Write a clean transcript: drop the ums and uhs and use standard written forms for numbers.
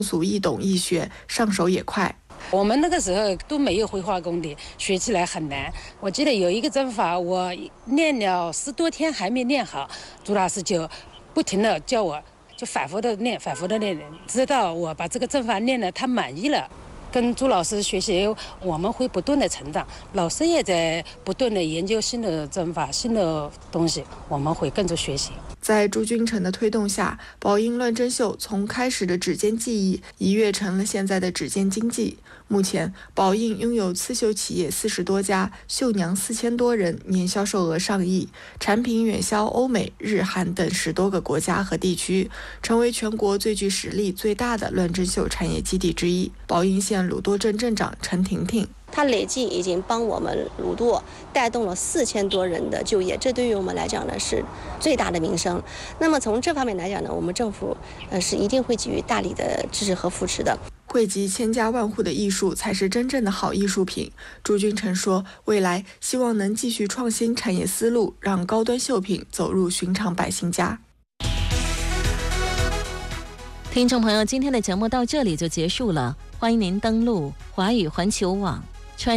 俗易懂易学，上手也快。 我们那个时候都没有绘画功底，学起来很难。我记得有一个针法，我练了10多天还没练好，朱老师就不停的叫我，就反复的练，直到我把这个针法练了，他满意了。跟朱老师学习，我们会不断的成长，老师也在不断的研究新的针法、新的东西，我们会跟着学习。 在朱君成的推动下，宝应乱针绣从开始的指尖技艺一跃成了现在的指尖经济。目前，宝应拥有刺绣企业40多家，绣娘4000多人，年销售额上亿，产品远销欧美、日韩等10多个国家和地区，成为全国最具实力、最大的乱针绣产业基地之一。宝应县鲁多镇镇长陈婷婷。 它累计已经帮我们鲁舵带动了4000多人的就业，这对于我们来讲呢是最大的民生。那么从这方面来讲呢，我们政府是一定会给予大力的支持和扶持的。 惠及千家万户的艺术才是真正的好艺术品。朱君成说，未来希望能继续创新产业思路，让高端绣品走入寻常百姓家。 听众朋友，今天的节目到这里就结束了，欢迎您登录华语环球网